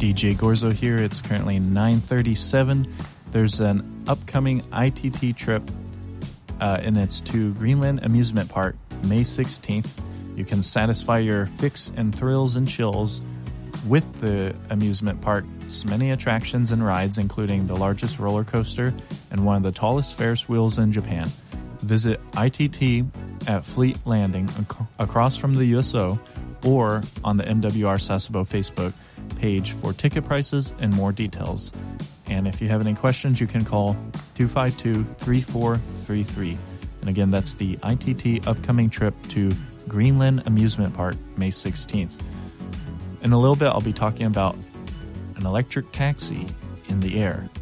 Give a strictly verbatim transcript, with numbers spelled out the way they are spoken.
D J Gorzo here. It's currently nine thirty-seven. There's an upcoming I T T trip, uh, and it's to Greenland Amusement Park, May sixteenth. You can satisfy your fix and thrills and chills with the amusement park's many attractions and rides, including the largest roller coaster and one of the tallest Ferris wheels in Japan. Visit I T T at Fleet Landing ac- across from the U S O or on the M W R Sasebo Facebook page for ticket prices and more details. And if you have any questions, you can call two five two, three four three three. And again, that's the I T T upcoming trip to Greenland Amusement Park, May sixteenth. In a little bit, I'll be talking about an electric taxi in the air.